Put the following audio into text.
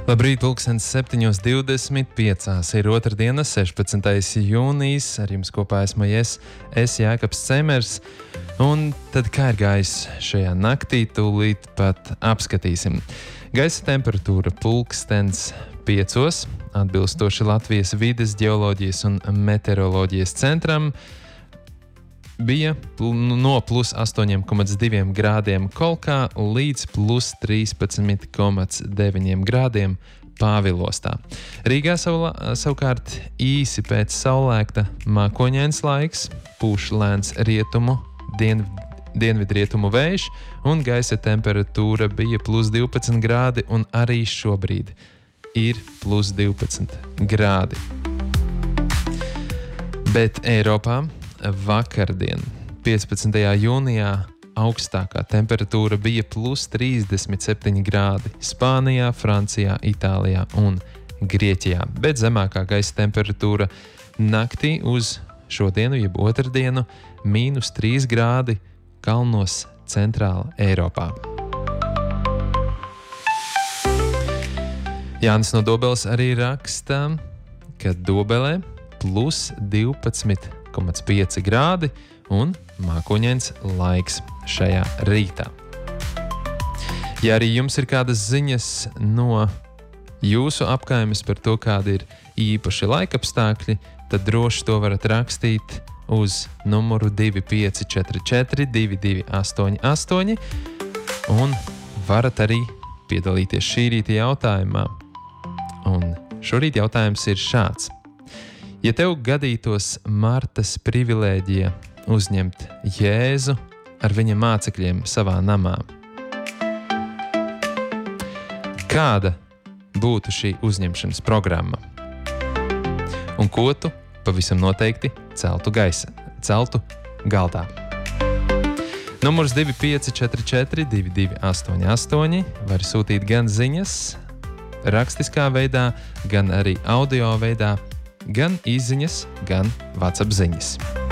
Labrīt, pulkstens 7:25. Ir otrdiena, 16. jūnijas. Ar jums kopā esmu es Jākaps Cemers. Un tad kā ir gājis šajā naktī, tūlīt pat apskatīsim. Gaisa temperatūra pulkstens 5, atbilstoši Latvijas vides, ģeoloģijas un meteoroloģijas centram, bija no plus 8,2 grādiem Kolkā līdz plus 13,9 grādiem Pāvilostā. Rīgā savukārt īsi pēc saulēkta mākoņains laiks, pūš lēns rietumu, dienvidrietumu vējš un gaisa temperatūra bija plus 12 grādi un arī šobrīd ir plus 12 grādi. Bet Eiropā vakardien, 15. jūnijā, augstākā temperatūra bija plus 37 grādi Spānijā, Francijā, Itālijā un Grieķijā, bet zemākā gaisa temperatūra naktī uz šodienu, jeb otrdienu, mīnus 3 grādi kalnos Centrāla Eiropā. Jānis no Dobeles arī raksta, ka Dobelē plus 12,5 grādi un mākoņains laiks šajā rītā. Ja arī jums ir kādas ziņas no jūsu apkaimes par to, kādi ir īpaši laikapstākļi, tad droši to varat rakstīt uz numuru 2544 2288 un varat arī piedalīties šī rīta jautājumā. Un šorīt jautājums ir šāds. Ja tev gadītos Martas privilēģija uzņemt Jēzu ar viņa mācekļiem savā namā, kāda būtu šī uzņemšanas programma? Un ko tu pavisam noteikti celtu galdā? Numurs 2544 2288 var sūtīt gan ziņas rakstiskā veidā, gan arī audio veidā, gan īsziņas, gan WhatsApp ziņas.